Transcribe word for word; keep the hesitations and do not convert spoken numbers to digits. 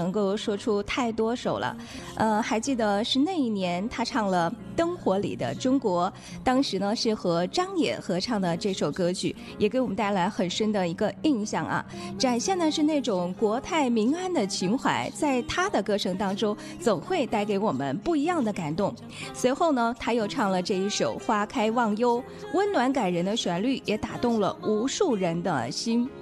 能够说出太多首了。呃，还记得是那一年他唱了《灯火里的中国》，当时呢是和张也合唱的这首歌曲，也给我们带来很深的一个印象啊，展现的是那种国泰民安的情怀，在他的歌声当中总会带给我们不一样的感动。随后呢，他又唱了这一首《花开忘忧》，温暖感人的旋律也打动了无数人的心。